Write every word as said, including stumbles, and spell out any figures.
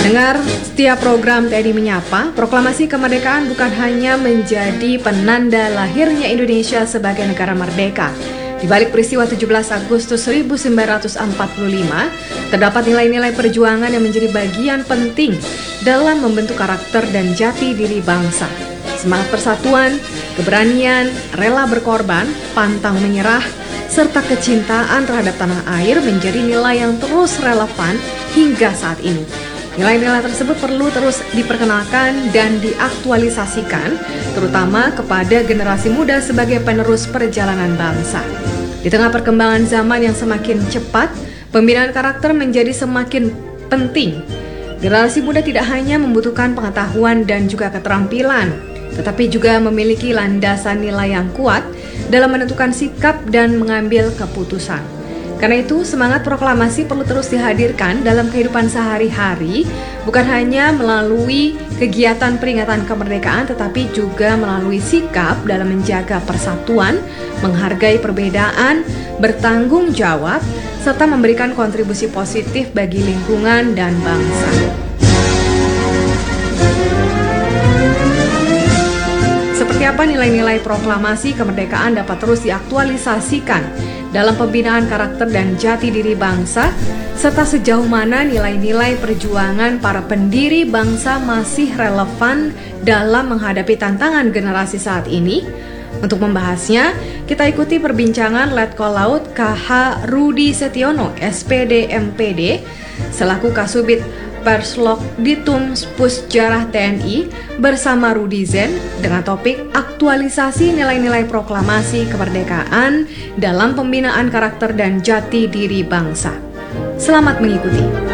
Pendengar setiap program T N I Menyapa, proklamasi kemerdekaan bukan hanya menjadi penanda lahirnya Indonesia sebagai negara merdeka. Di balik peristiwa tujuh belas Agustus seribu sembilan ratus empat puluh lima, terdapat nilai-nilai perjuangan yang menjadi bagian penting dalam membentuk karakter dan jati diri bangsa. Semangat persatuan, keberanian, rela berkorban, pantang menyerah, serta kecintaan terhadap tanah air menjadi nilai yang terus relevan hingga saat ini. Nilai-nilai tersebut perlu terus diperkenalkan dan diaktualisasikan, terutama kepada generasi muda sebagai penerus perjalanan bangsa. Di tengah perkembangan zaman yang semakin cepat, pembinaan karakter menjadi semakin penting. Generasi muda tidak hanya membutuhkan pengetahuan dan juga keterampilan, tetapi juga memiliki landasan nilai yang kuat dalam menentukan sikap dan mengambil keputusan. Karena itu, semangat proklamasi perlu terus dihadirkan dalam kehidupan sehari-hari, bukan hanya melalui kegiatan peringatan kemerdekaan, tetapi juga melalui sikap dalam menjaga persatuan, menghargai perbedaan, bertanggung jawab, serta memberikan kontribusi positif bagi lingkungan dan bangsa. Seperti apa nilai-nilai proklamasi kemerdekaan dapat terus diaktualisasikan dalam pembinaan karakter dan jati diri bangsa, serta sejauh mana nilai-nilai perjuangan para pendiri bangsa masih relevan dalam menghadapi tantangan generasi saat ini? Untuk membahasnya, kita ikuti perbincangan Letkol Laut K H Rudi Setiono, S P D M P D, selaku Kasubit Perslok Ditum Pusjarah T N I bersama Rudi Zen dengan topik aktualisasi nilai-nilai proklamasi kemerdekaan dalam pembinaan karakter dan jati diri bangsa. Selamat mengikuti.